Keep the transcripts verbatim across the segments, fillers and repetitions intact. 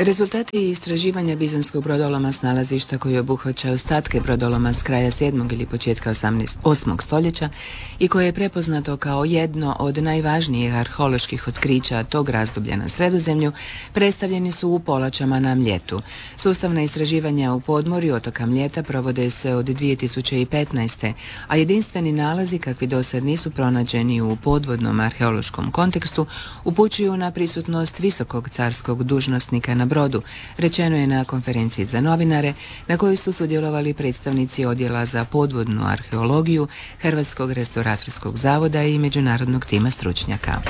Rezultati istraživanja bizanskog brodoloma s nalazišta koji obuhvaća ostatke brodoloma s kraja sedmog ili početka osmog stoljeća i koje je prepoznato kao jedno od najvažnijih arheoloških otkrića tog razdoblja na Sredozemlju, predstavljeni su u Polačama na Mljetu. Sustavna istraživanja u podmorju otoka Mljeta provode se od dvije tisuće petnaeste. a jedinstveni nalazi, kakvi do sad nisu pronađeni u podvodnom arheološkom kontekstu, upućuju na prisutnost visokog carskog dužnosnika na brodu, rečeno je na konferenciji za novinare na kojoj su sudjelovali predstavnici odjela za podvodnu arheologiju Hrvatskog restauratorskog zavoda i međunarodnog tima stručnjaka.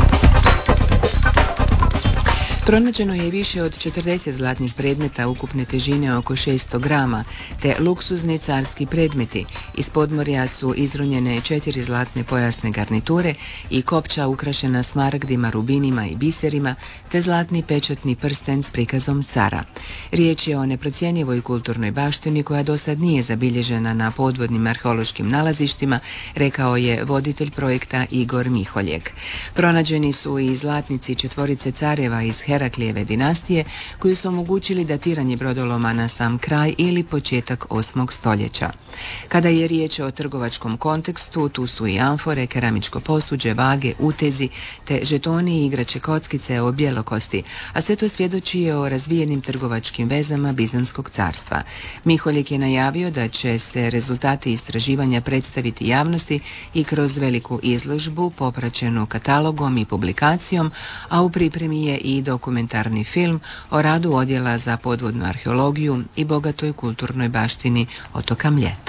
Pronađeno je više od četrdeset zlatnih predmeta ukupne težine oko šesto grama, te luksuzni carski predmeti. Iz podmorja su izrunjene četiri zlatne pojasne garniture i kopča ukrašena smaragdima, rubinima i biserima, te zlatni pečatni prsten s prikazom cara. Riječ je o neprocjenjivoj kulturnoj baštini koja do sad nije zabilježena na podvodnim arheološkim nalazištima, rekao je voditelj projekta Igor Miholjek. Pronađeni su i zlatnici četvorice careva iz Heraklijeve dinastije koji su omogućili datiranje brodoloma na sam kraj ili početak osmog stoljeća. Kada je riječ o trgovačkom kontekstu, tu su i amfore, keramičko posuđe, vage, utezi, te žetoni i igrače kockice o bjelokosti, a sve to svjedoči o razvijenim trgovačkim vezama Bizanskog carstva. Miholjek je najavio da će se rezultati istraživanja predstaviti javnosti i kroz veliku izložbu popraćenu katalogom i publikacijom, a u pripremi je i dokumentarni film o radu odjela za podvodnu arheologiju i bogatoj kulturnoj baštini otoka Mljeta.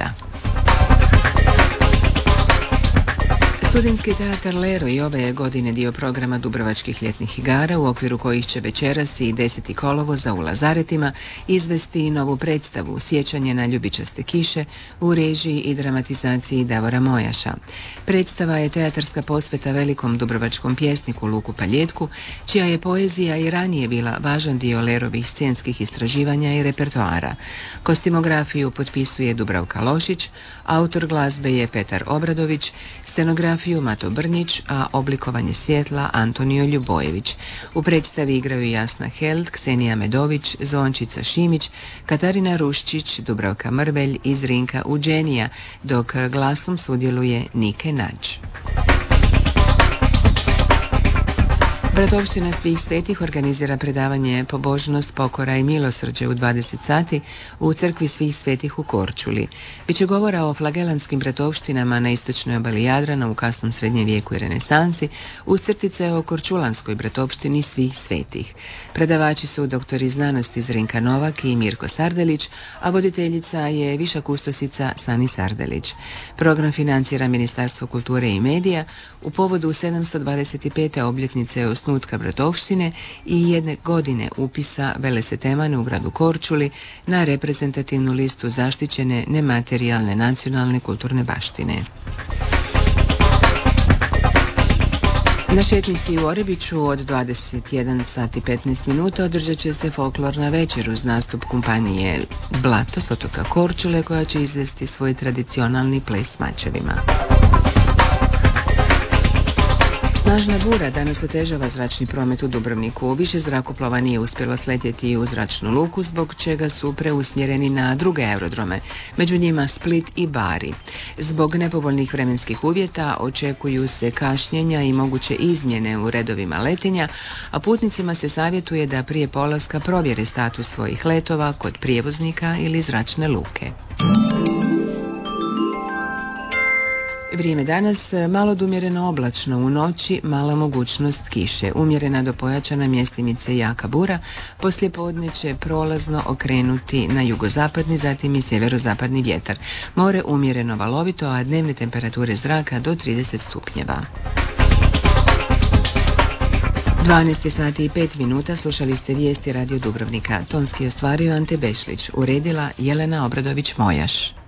Studentski teatar Lero i ove je godine dio programa Dubrovačkih ljetnih igara, u okviru kojih će večeras i deseti kolovoza u Lazaretima izvesti novu predstavu Sjećanje na ljubičaste kiše u režiji i dramatizaciji Davora Mojaša. Predstava je teatarska posveta velikom dubrovačkom pjesniku Luku Paljetku, čija je poezija i ranije bila važan dio Lerovih scenskih istraživanja i repertoara. Kostimografiju potpisuje Dubravka Lošić, autor glazbe je Petar Obradović, scenografiju Mato Brnjić, a oblikovanje svjetla Antonio Ljubojević. U predstavi igraju Jasna Held, Ksenija Medović, Zvončica Šimić, Katarina Ruščić, Dubravka Mrvelj i Zrinka Uđenija, dok glasom sudjeluje Nike Nađ. Bratovština svih svetih organizira predavanje Pobožnost, pokora i milosrđe u dvadeset sati u crkvi svih svetih u Korčuli. Biće govora o flagelanskim bratovštinama na istočnoj obali Jadrana u kasnom srednjem vijeku i renesansi, uz crtice o korčulanskoj bratovštini svih svetih. Predavači su doktori znanosti Zrinka Novak i Mirko Sardelić, a voditeljica je viša kustosica Sani Sardelić. Program financira Ministarstvo kulture i medija u povodu sedamsto dvadeset pete obljetnice osnutka bratovštine i jedne godine upisa Velesetemane u gradu Korčuli na reprezentativnu listu zaštićene nematerijalne nacionalne kulturne baštine. Na šetnici u Orebiću od dvadeset jedan sat i petnaest minuta održat će se folklorna večer uz nastup kompanije Blato s otoka Korčule, koja će izvesti svoj tradicionalni ples s mačevima. Snažna bura danas otežava zračni promet u Dubrovniku. Više zrakoplova nije uspjelo sletjeti u zračnu luku, zbog čega su preusmjereni na druge aerodrome, među njima Split i Bari. Zbog nepovoljnih vremenskih uvjeta očekuju se kašnjenja i moguće izmjene u redovima letenja, a putnicima se savjetuje da prije polaska provjere status svojih letova kod prijevoznika ili zračne luke. Vrijeme danas malo do umjereno oblačno, u noći mala mogućnost kiše, umjerena do pojačana mjestimice jaka bura, poslije podne će prolazno okrenuti na jugozapadni, zatim i sjeverozapadni vjetar. More umjereno valovito, a dnevne temperature zraka do trideset stupnjeva. dvanaest sati i pet minuta, slušali ste vijesti Radio Dubrovnika. Tonski ostvario Ante Bešlić, uredila Jelena Obradović-Mojaš.